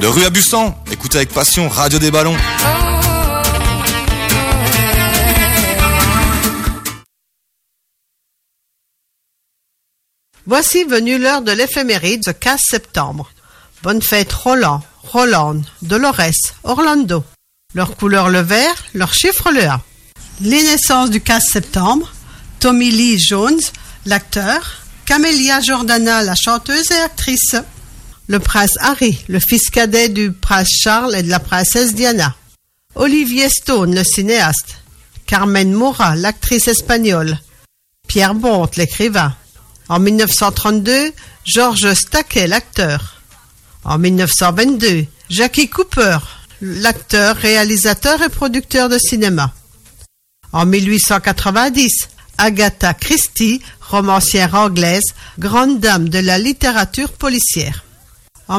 de rue à Bussan. Écoutez avec passion Radio des Ballons. Voici venue l'heure de l'éphéméride de 15 septembre. Bonne fête Roland, Rolande, Dolores, Orlando. Leur couleur le vert, leur chiffre le 1. Les naissances du 15 septembre, Tommy Lee Jones, l'acteur, Camélia Jordana, la chanteuse et actrice. Le prince Harry, le fils cadet du prince Charles et de la princesse Diana. Olivier Stone, le cinéaste. Carmen Maura, l'actrice espagnole. Pierre Bonte, l'écrivain. En 1932, George Stackey, l'acteur. En 1922, Jackie Cooper, l'acteur, réalisateur et producteur de cinéma. En 1890, Agatha Christie, romancière anglaise, grande dame de la littérature policière. En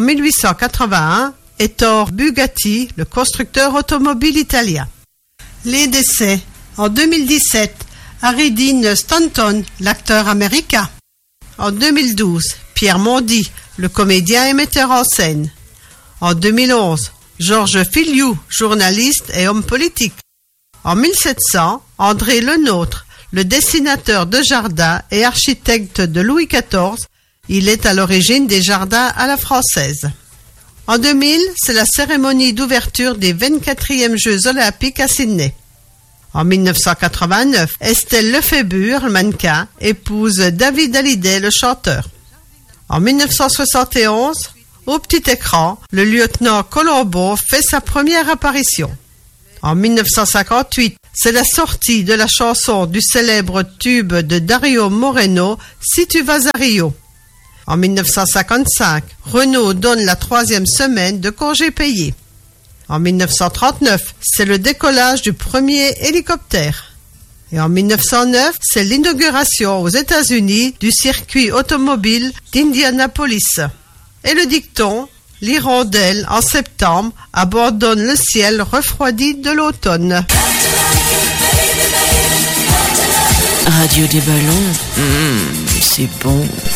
1881, Ettore Bugatti, le constructeur automobile italien. Les décès. En 2017, Harry Dean Stanton, l'acteur américain. En 2012, Pierre Mondy, le comédien et metteur en scène. En 2011, Georges Filiou, journaliste et homme politique. En 1700, André Lenôtre, le dessinateur de jardins et architecte de Louis XIV, il est à l'origine des jardins à la française. En 2000, c'est la cérémonie d'ouverture des 24e Jeux olympiques à Sydney. En 1989, Estelle Lefébure, le mannequin, épouse David Hallyday, le chanteur. En 1971, au petit écran, le lieutenant Colombo fait sa première apparition. En 1958, c'est la sortie de la chanson du célèbre tube de Dario Moreno, Si tu vas à Rio. En 1955, Renault donne la 3e semaine de congé payé. En 1939, c'est le décollage du premier hélicoptère. Et en 1909, c'est l'inauguration aux États-Unis du circuit automobile d'Indianapolis. Et le dicton, l'hirondelle en septembre abandonne le ciel refroidi de l'automne. Radio des Ballons, c'est bon.